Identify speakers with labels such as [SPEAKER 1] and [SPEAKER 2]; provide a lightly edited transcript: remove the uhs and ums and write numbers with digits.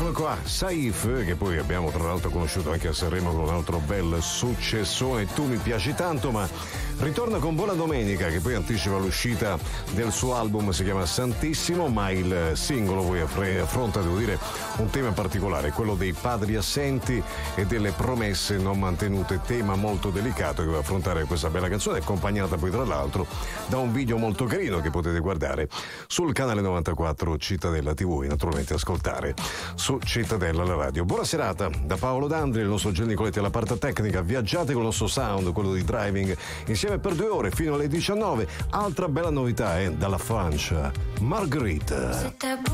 [SPEAKER 1] Eccolo qua, Saif, che poi abbiamo tra l'altro conosciuto anche a Sanremo con un altro bel successone, Tu mi piaci tanto, ma ritorna con Buona Domenica, che poi anticipa l'uscita del suo album, si chiama Santissimo, ma il singolo poi affronta, devo dire, un tema particolare, quello dei padri assenti e delle promesse non mantenute, tema molto delicato che va a affrontare questa bella canzone, accompagnata poi tra l'altro da un video molto carino che potete guardare sul canale 94 Cittadella TV e naturalmente ascoltare su Cittadella la radio. Buona serata da Paolo D'Andri, il nostro Gianni Nicoletti alla parte tecnica. Viaggiate con il nostro sound, quello di Driving, insieme per 2 ore fino alle 19. Altra bella novità dalla Francia, Marguerite.